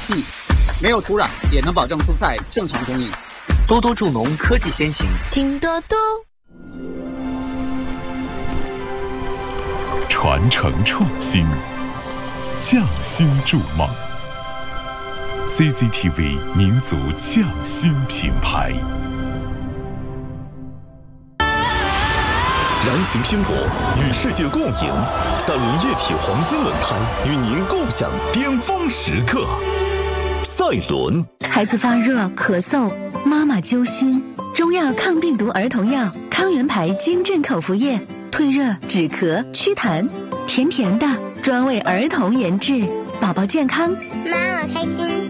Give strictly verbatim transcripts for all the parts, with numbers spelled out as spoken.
细，没有土壤也能保证蔬菜正常供应。 多多助农科技先行， 听多多。 传承创新，匠心筑梦。C C T V 民族匠心品牌。 燃情拼搏，与世界共赢。三菱液体黄金轮胎与您共享巅峰时刻。赛轮。 孩子发热、咳嗽，妈妈揪心，中药抗病毒儿童药康源牌金镇口服液，退热、止咳、祛痰，甜甜的，专为儿童研制，宝宝健康， 妈妈开心。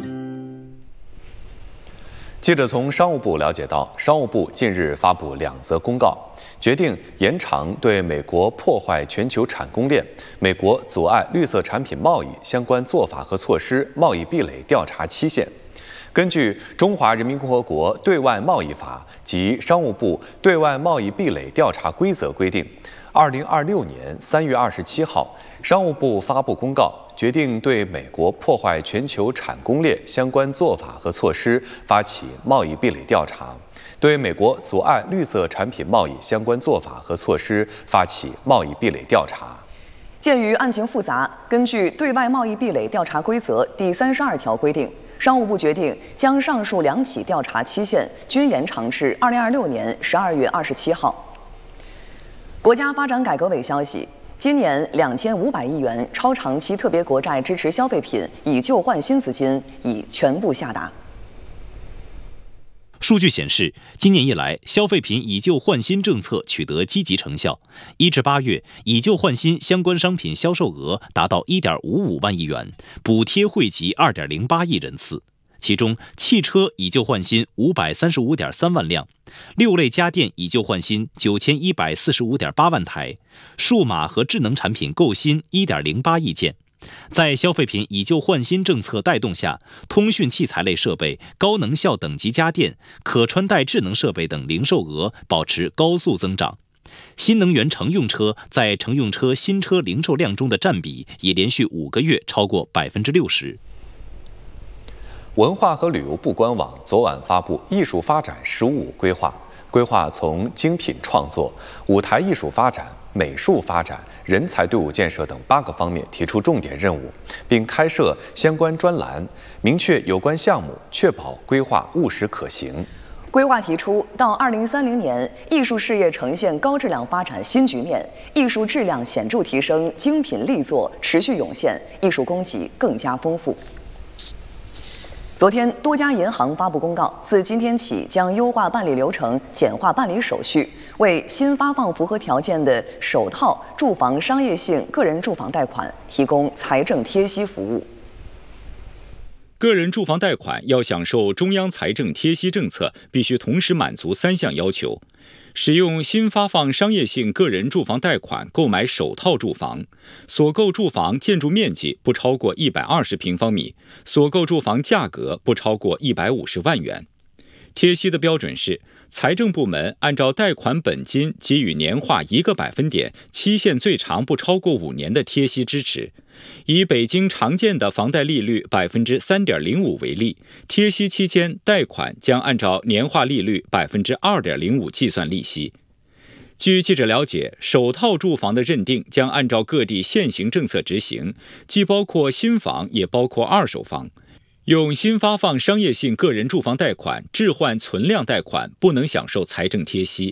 记者从商务部了解到，商务部近日发布两则公告，决定延长对美国破坏全球产供链、美国阻碍绿色产品贸易相关做法和措施贸易壁垒调查期限。根据《中华人民共和国对外贸易法》及商务部对外贸易壁垒调查规则规定，二零二六年三月二十七号，商务部发布公告，决定对美国破坏全球产供链相关做法和措施发起贸易壁垒调查，对美国阻碍绿色产品贸易相关做法和措施发起贸易壁垒调查。 鉴于案情复杂，根据《对外贸易壁垒调查规则》第三十二条规定，商务部决定将上述两起调查期限均延长至二零二六年十二月二十七号。国家发展改革委消息，今年两千五百亿元超长期特别国债支持消费品以旧换新资金已全部下达。 数据显示，今年以来，消费品以旧换新政策取得积极成效。一至八月，以旧换新相关商品销售额达到一点五五万亿元，补贴惠及二点零八亿人次。其中，汽车以旧换新五百三十五点三万辆，六类家电以旧换新九千一百四十五点八万台，数码和智能产品购新一点零八亿件。在消费品以旧换新政策带动下，通讯器材类设备、高能效等级家电、可穿戴智能设备等零售额保持高速增长。新能源乘用车在乘用车新车零售量中的占比也连续五个月超过百分之六十。 文化和旅游部官网昨晚发布艺术发展“十五五”规划，规划从精品创作、舞台艺术发展、美术发展、人才队伍建设等八个方面提出重点任务，并开设相关专栏，明确有关项目，确保规划务实可行。 规划提出，到二零三零年，艺术事业呈现高质量发展新局面，艺术质量显著提升，精品力作持续涌现，艺术供给更加丰富。昨天，多家银行发布公告，自今天起将优化办理流程，简化办理手续，为新发放符合条件的首套住房商业性个人住房贷款提供财政贴息服务。 个人住房贷款要享受中央财政贴息政策，必须同时满足三项要求：使用新发放商业性个人住房贷款购买首套住房，所购住房建筑面积不超过一百二十平方米，所购住房价格不超过一百五十万元。贴息的标准是，财政部门按照贷款本金给予年化一个百分点，期限最长不超过五年的贴息支持。以北京常见的房贷利率百分之三点零五为例，贴息期间贷款将按照年化利率百分之二点零五计算利息。据记者了解，首套住房的认定将按照各地现行政策执行，既包括新房，也包括二手房。用新发放商业性个人住房贷款置换存量贷款不能享受财政贴息。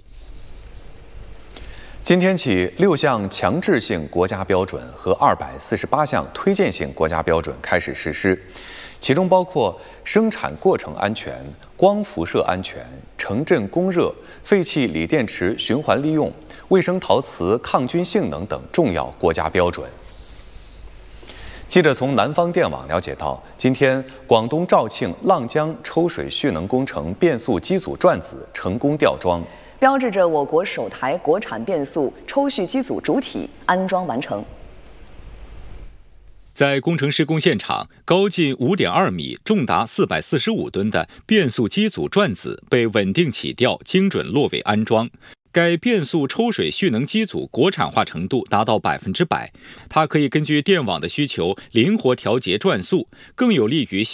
今天起，六项强制性国家标准和二百四十八项推荐性国家标准开始实施，其中包括生产过程安全、光辐射安全、城镇供热、废弃锂电池循环利用、卫生陶瓷抗菌性能等重要国家标准。记者从南方电网了解到，今天广东肇庆浪江抽水蓄能工程变速机组转子成功吊装， 标志着我国首台国产变速抽蓄机组主体安装完成。 在工程施工现场，高近 五点二米、重达四百四十五吨的变速机组转子被稳定起吊、精准落位安装。该变速抽水蓄能机组国产化程度达到百分之百，它可以根据电网的需求灵活调节转速，更有利于